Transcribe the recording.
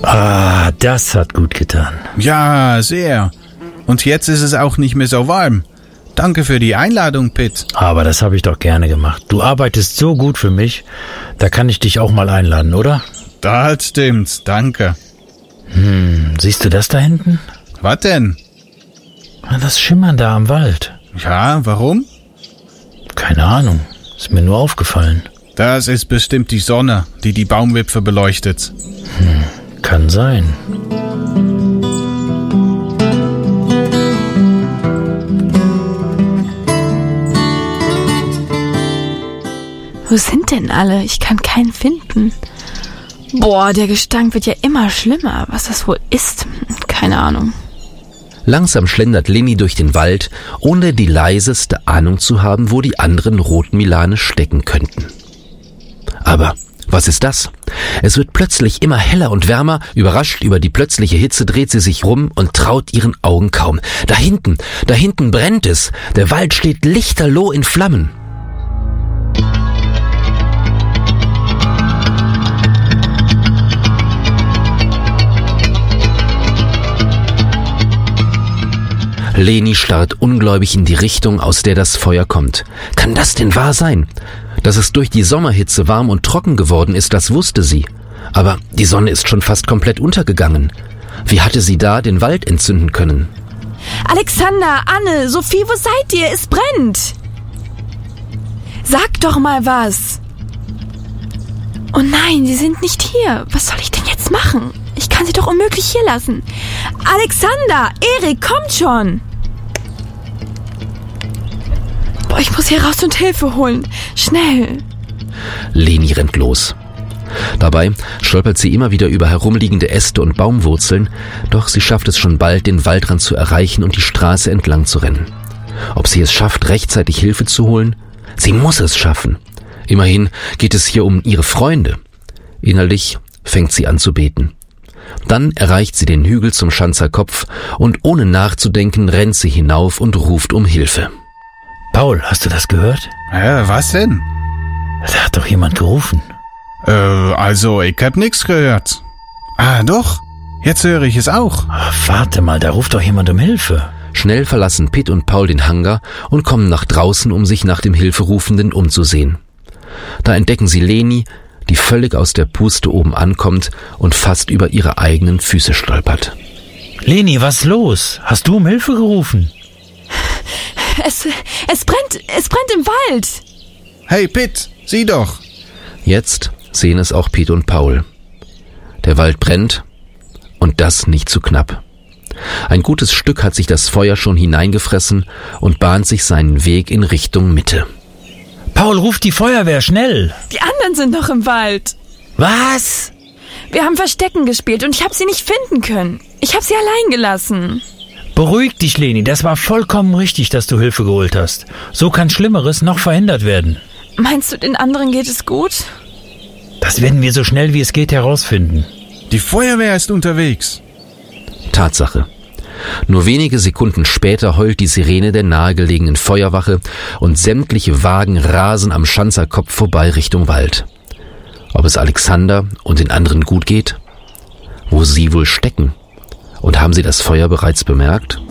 Ah, das hat gut getan. Ja, sehr. Und jetzt ist es auch nicht mehr so warm. Danke für die Einladung, Pitt. Aber das habe ich doch gerne gemacht. Du arbeitest so gut für mich, da kann ich dich auch mal einladen, oder? Das stimmt, danke. Siehst du das da hinten? Was denn? Das Schimmern da am Wald. Ja, warum? Keine Ahnung, ist mir nur aufgefallen. Das ist bestimmt die Sonne, die die Baumwipfel beleuchtet. Kann sein. Wo sind denn alle? Ich kann keinen finden. Boah, der Gestank wird ja immer schlimmer. Was das wohl ist? Keine Ahnung. Langsam schlendert Leni durch den Wald, ohne die leiseste Ahnung zu haben, wo die anderen Rotmilane stecken könnten. Aber was ist das? Es wird plötzlich immer heller und wärmer. Überrascht über die plötzliche Hitze dreht sie sich rum und traut ihren Augen kaum. Da hinten brennt es. Der Wald steht lichterloh in Flammen. Leni starrt ungläubig in die Richtung, aus der das Feuer kommt. Kann das denn wahr sein? Dass es durch die Sommerhitze warm und trocken geworden ist, das wusste sie. Aber die Sonne ist schon fast komplett untergegangen. Wie hatte sie da den Wald entzünden können? Alexander, Anne, Sophie, wo seid ihr? Es brennt! Sag doch mal was! Oh nein, sie sind nicht hier. Was soll ich denn jetzt machen? Ich kann sie doch unmöglich hier lassen. Alexander, Erik, kommt schon! Boah, ich muss hier raus und Hilfe holen. Schnell! Leni rennt los. Dabei stolpert sie immer wieder über herumliegende Äste und Baumwurzeln, doch sie schafft es schon bald, den Waldrand zu erreichen und die Straße entlang zu rennen. Ob sie es schafft, rechtzeitig Hilfe zu holen? Sie muss es schaffen. Immerhin geht es hier um ihre Freunde. Innerlich fängt sie an zu beten. Dann erreicht sie den Hügel zum Schanzerkopf und ohne nachzudenken rennt sie hinauf und ruft um Hilfe. Paul, hast du das gehört? Was denn? Da hat doch jemand gerufen. Also ich hab nix gehört. Ah, doch. Jetzt höre ich es auch. Warte mal, da ruft doch jemand um Hilfe. Schnell verlassen Pitt und Paul den Hangar und kommen nach draußen, um sich nach dem Hilferufenden umzusehen. Da entdecken sie Leni, die völlig aus der Puste oben ankommt und fast über ihre eigenen Füße stolpert. Leni, was ist los? Hast du um Hilfe gerufen? Es brennt im Wald! Hey Pitt, sieh doch! Jetzt sehen es auch Pitt und Paul. Der Wald brennt und das nicht zu knapp. Ein gutes Stück hat sich das Feuer schon hineingefressen und bahnt sich seinen Weg in Richtung Mitte. Paul, ruft die Feuerwehr, schnell! Die anderen sind noch im Wald. Was? Wir haben Verstecken gespielt und ich habe sie nicht finden können. Ich habe sie allein gelassen. Beruhig dich, Leni, das war vollkommen richtig, dass du Hilfe geholt hast. So kann Schlimmeres noch verhindert werden. Meinst du, den anderen geht es gut? Das werden wir so schnell wie es geht herausfinden. Die Feuerwehr ist unterwegs. Tatsache. Nur wenige Sekunden später heult die Sirene der nahegelegenen Feuerwache und sämtliche Wagen rasen am Schanzerkopf vorbei Richtung Wald. Ob es Alexander und den anderen gut geht? Wo sie wohl stecken? Und haben sie das Feuer bereits bemerkt?